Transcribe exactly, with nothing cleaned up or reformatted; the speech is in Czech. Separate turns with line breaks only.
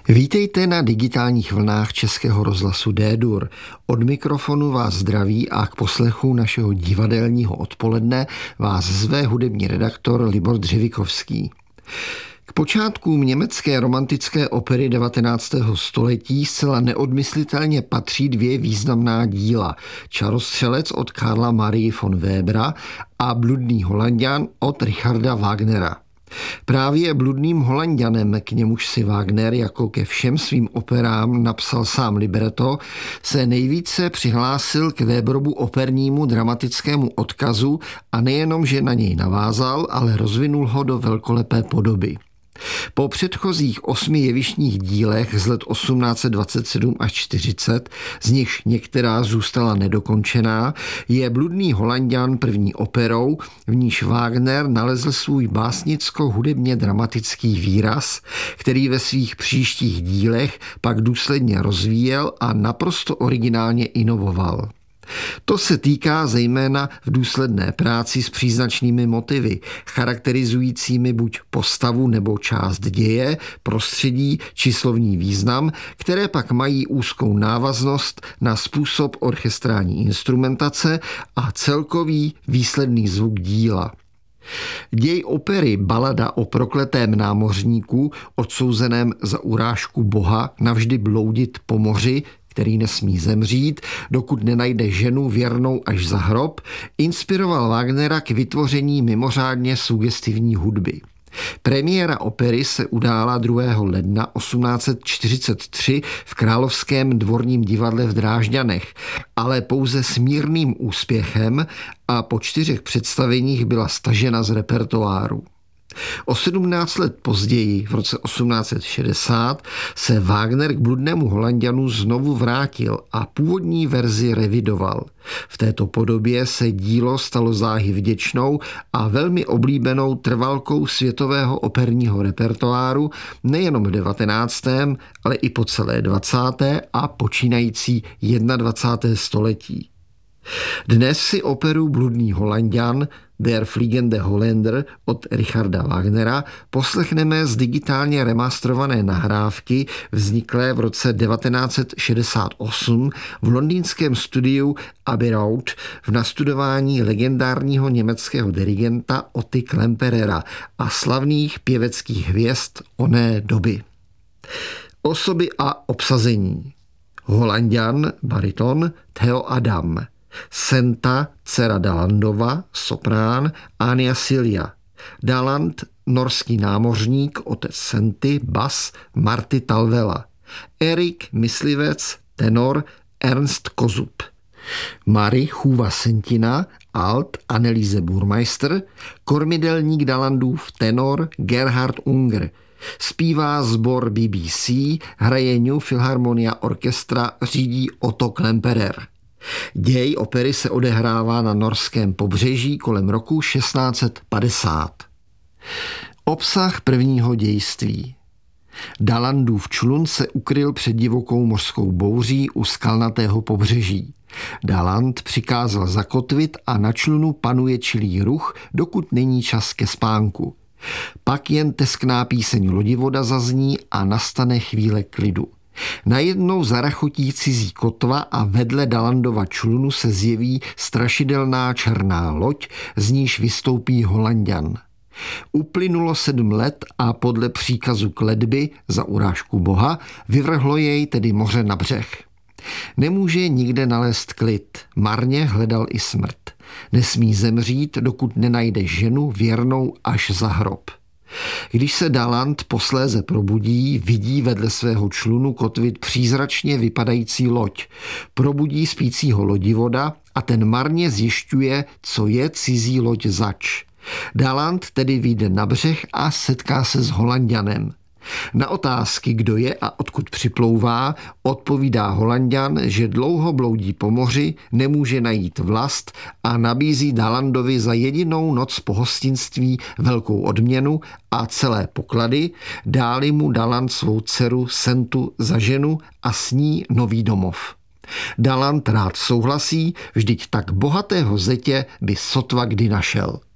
Vítejte na digitálních vlnách Českého rozhlasu D-dur. Od mikrofonu vás zdraví a k poslechu našeho divadelního odpoledne vás zve hudební redaktor Libor Dřevikovský. K počátkům německé romantické opery devatenáctého století zcela neodmyslitelně patří dvě významná díla. Čarostřelec od Karla Marie von Webera a Bludný Holanďan od Richarda Wagnera. Právě Bludným Holanďanem, k němuž si Wagner jako ke všem svým operám napsal sám libreto, se nejvíce přihlásil k Weberovu opernímu dramatickému odkazu a nejenom, že na něj navázal, ale rozvinul ho do velkolepé podoby. Po předchozích osmi jevištních dílech z let osmnáct dvacet sedm až čtyřicet, z nichž některá zůstala nedokončená, je Bludný Holanďan první operou, v níž Wagner nalezl svůj básnicko-hudebně dramatický výraz, který ve svých příštích dílech pak důsledně rozvíjel a naprosto originálně inovoval. To se týká zejména v důsledné práci s příznačnými motivy, charakterizujícími buď postavu nebo část děje, prostředí či slovní význam, které pak mají úzkou návaznost na způsob orchestrální instrumentace a celkový výsledný zvuk díla. Děj opery Balada o prokletém námořníku, odsouzeném za urážku Boha navždy bloudit po moři, který nesmí zemřít, dokud nenajde ženu věrnou až za hrob, inspiroval Wagnera k vytvoření mimořádně sugestivní hudby. Premiéra opery se udála druhého ledna osmnáct čtyřicet tři v Královském dvorním divadle v Drážďanech, ale pouze s mírným úspěchem a po čtyřech představeních byla stažena z repertoáru. O sedmnáct let později, v roce osmnáct šedesát, se Wagner k Bludnému Holanďanu znovu vrátil a původní verzi revidoval. V této podobě se dílo stalo záhy vděčnou a velmi oblíbenou trvalkou světového operního repertoáru nejenom v devatenáctém, ale i po celé dvacáté a počínající dvacáté první století. Dnes si operu Bludný Holanďan Der Fliegende Holländer od Richarda Wagnera poslechneme z digitálně remasterované nahrávky vzniklé v roce devatenáct šedesát osm v londýnském studiu Abbey Road v nastudování legendárního německého dirigenta Otty Klemperera a slavných pěveckých hvězd oné doby. Osoby a obsazení: Holanďan, bariton, Theo Adam; Senta, dcera Dalandova, soprán, Anja Silja; Daland, norský námořník, otec Senty, bas, Marty Talvela; Erik, myslivec, tenor, Ernst Kozub; Mary, chůva Sentina, alt, Anneliese Burmeister; kormidelník Dalandův, tenor, Gerhard Unger; zpívá sbor B B C, hraje New Philharmonia Orchestra, řídí Otto Klemperer. Děj opery se odehrává na norském pobřeží kolem roku šestnáct padesát. Obsah prvního dějství: Dalandův člun se ukryl před divokou mořskou bouří u skalnatého pobřeží. Daland přikázal zakotvit a na člunu panuje čilý ruch, dokud není čas ke spánku. Pak jen teskná píseň lodivoda zazní a nastane chvíle klidu. Najednou zarachotí cizí kotva a vedle Dalandova člunu se zjeví strašidelná černá loď, z níž vystoupí Holanďan. Uplynulo sedm let a podle příkazu kletby za urážku Boha vyvrhlo jej tedy moře na břeh. Nemůže nikde nalézt klid, marně hledal i smrt. Nesmí zemřít, dokud nenajde ženu věrnou až za hrob. Když se Daland posléze probudí, vidí vedle svého člunu kotvit přízračně vypadající loď. Probudí spícího lodivoda a ten marně zjišťuje, co je cizí loď zač. Daland tedy vyjde na břeh a setká se s Holanďanem. Na otázky, kdo je a odkud připlouvá, odpovídá Holanďan, že dlouho bloudí po moři, nemůže najít vlast a nabízí Dalandovi za jedinou noc pohostinství velkou odměnu a celé poklady, dáli mu Daland svou dceru Sentu za ženu a s ní nový domov. Daland rád souhlasí, vždyť tak bohatého zetě by sotva kdy našel.